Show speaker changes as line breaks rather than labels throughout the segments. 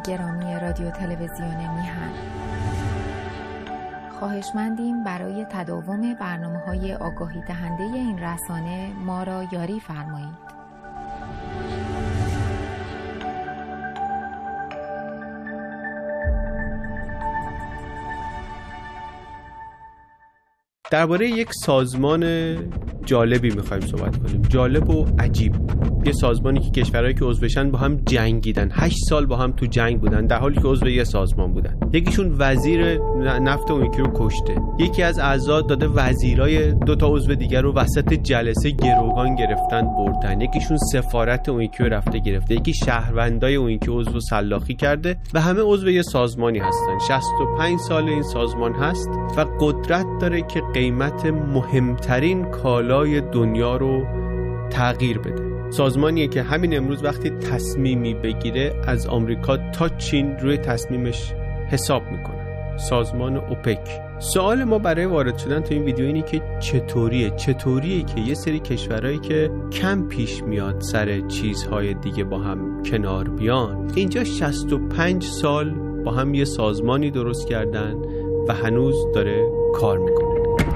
گرامی رادیو تلویزیون میهن، خواهشمندیم برای تداوم برنامه‌های آگاهی دهنده این رسانه ما را یاری فرمایید.
درباره یک سازمان جالبی می‌خوایم صحبت کنیم، جالب و عجیب. یه سازمانی که کشورهایی که عضوشن با هم جنگیدن، 8 سال با هم تو جنگ بودن در حالی که عضو یه سازمان بودن. یکیشون وزیر نفت اون یکی رو کشته، یکی از اعضا داده وزیرای دو تا عضو دیگر رو وسط جلسه گروگان گرفتن بردن، یکیشون سفارت اون یکی رو رفته گرفته، یکی شهروندای اون یکی عضو سلاخی کرده و همه عضو یه سازمانی هستن. 65 سال این سازمان هست و قدرت داره که قیمت مهمترین کالای دنیا رو تغییر بده. سازمانیه که همین امروز وقتی تصمیمی بگیره از آمریکا تا چین روی تصمیمش حساب میکنه، سازمان اوپک. سوال ما برای وارد شدن تو این ویدیو اینه که چطوریه که یه سری کشورهایی که کم پیش میاد سر چیزهای دیگه با هم کنار بیان، اینجا 65 سال با هم یه سازمانی درست کردن و هنوز داره کار میکنه.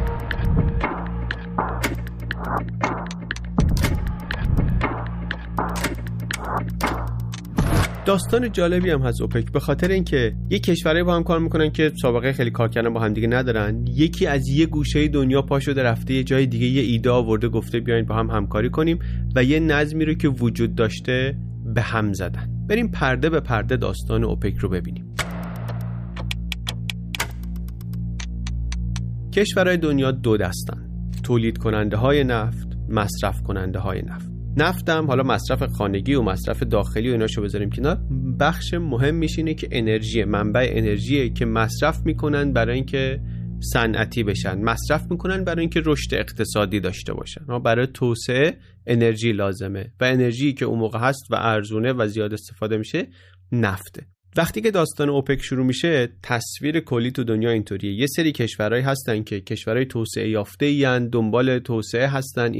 داستان جالبی هم هست اوپک، به خاطر اینکه یک کشورایی با هم کار میکنن که سابقه خیلی کار کردن با هم دیگه ندارن. یکی از یه گوشه دنیا پا شده رفته یه جای دیگه، یه ایده آورده گفته بیاین با هم همکاری کنیم و یه نظمی رو که وجود داشته به هم زدن. بریم پرده به پرده داستان اوپک رو ببینیم. کشورهای دنیا دو دستن: تولید کننده های نفت، مصرف کننده های نفت. نفتم حالا مصرف خانگی و مصرف داخلی و ایناشو بذاریم کنار، بخش مهم میشینه که انرژی، منبع انرژیه که مصرف میکنن برای اینکه صنعتی بشن، مصرف میکنن برای اینکه رشد اقتصادی داشته باشن. برای توسعه انرژی لازمه و انرژی که اون موقع هست و ارزونه و زیاد استفاده میشه نفته. وقتی که داستان اوپک شروع میشه، تصویر کلی تو دنیا اینطوریه: یه سری کشورهایی هستن که کشورهای توسعه یافته این، دنبال توسعه هستن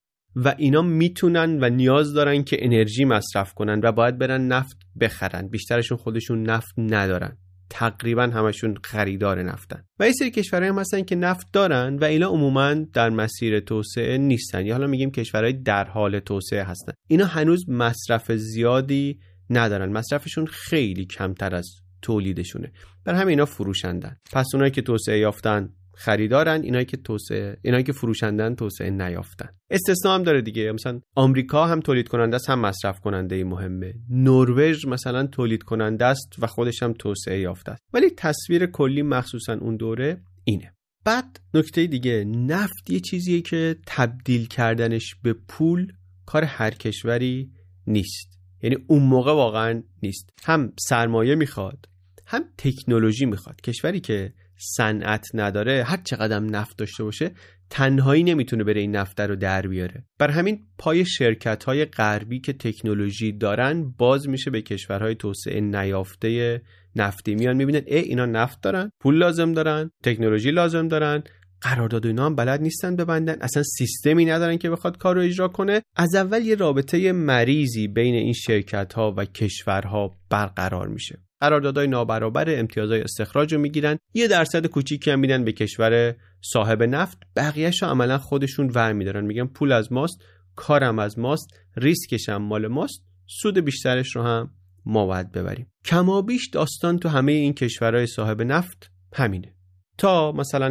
اینا میتونن و نیاز دارن که انرژی مصرف کنن و باید برن نفت بخرن. بیشترشون خودشون نفت ندارن، تقریبا همشون خریدار نفتن. و یه سری کشورهایی هم هستن که نفت دارن و اینا عموما در مسیر توسعه نیستن، یا حالا میگیم کشورهای در حال توسعه هستن. اینا هنوز مصرف زیادی ندارن، مصرفشون خیلی کمتر از تولیدشونه، برای همین اینا فروشندن. پس اونایی که توسعه یافتن خریدارن، اینایی که فروشندن توسعه نیافتن. استثنا هم داره دیگه، مثلا آمریکا هم تولید کننده است هم مصرف کننده مهمه. نروژ مثلا تولید کننده است و خودش هم توسعه یافته است. ولی تصویر کلی مخصوصا اون دوره اینه. بعد نکته دیگه، نفت یه چیزیه که تبدیل کردنش به پول کار هر کشوری نیست. یعنی اون موقع واقعا نیست. هم سرمایه میخواد، هم تکنولوژی میخواد. کشوری که صنعت نداره، هر چقدر نفت داشته باشه، تنهایی نمیتونه بره این نفت رو در بیاره. بر همین پای شرکت‌های غربی که تکنولوژی دارن باز میشه به کشورهای توسعه نیافته نفتی. میان میبینن اینا نفت دارن، پول لازم دارن، تکنولوژی لازم دارن، قرارداد اینا هم بلد نیستن ببندن، اصلا سیستمی ندارن که بخواد کار رو اجرا کنه. از اول یه رابطه مریضی بین این شرکت‌ها و کشورها برقرار میشه. قراردادهای نابرابر، امتیازهای استخراج رو میگیرن، 1% کوچیکی هم میدن به کشور صاحب نفت، بقیه‌اش رو عملا خودشون ورمیدارن، میگن پول از ماست، کارم از ماست، ریسکش هم مال ماست، سود بیشترش رو هم ما باید ببریم. کمابیش داستان تو همه این کشورهای صاحب نفت همینه. تا مثلا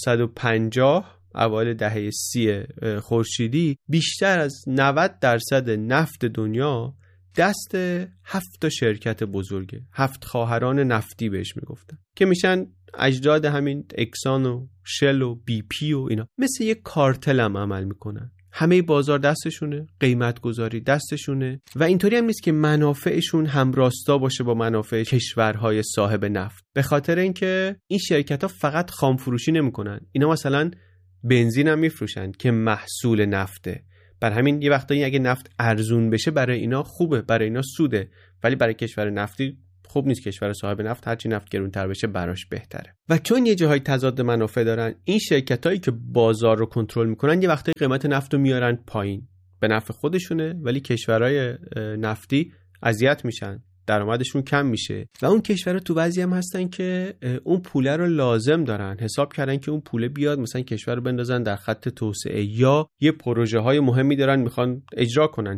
1950 اوایل دهه 30 خورشیدی بیشتر از 90% نفت دنیا دست 7 شرکت بزرگه، 7 خواهران نفتی بهش میگفتن، که میشن اجداد همین اکسان و شل و بی پی و اینا. مثل یک کارتل هم عمل میکنن، همه بازار دستشونه، قیمت گذاری دستشونه و اینطوری هم نیست که منافعشون همراستا باشه با منافع کشورهای صاحب نفت. به خاطر اینکه این شرکت‌ها فقط خام فروشی نمیکنن، اینا مثلا بنزین هم میفروشن که محصول نفته. بر همین یه وقتایی اگه نفت ارزون بشه برای اینا خوبه، برای اینا سوده، ولی برای کشور نفتی خوب نیست. کشور صاحب نفت هرچی نفت گرونتر بشه براش بهتره. و چون یه جاهای تضاد منافع دارن، این شرکتایی که بازار رو کنترل میکنن یه وقتایی قیمت نفت رو میارن پایین، به نفع خودشونه، ولی کشورهای نفتی اذیت میشن، درآمدشون کم میشه و اون کشورها تو وضعی هم هستن که اون پوله رو لازم دارن، حساب کردن که اون پوله بیاد مثلا کشور رو بندازن در خط توسعه یا یه پروژه های مهمی دارن میخوان اجرا کنن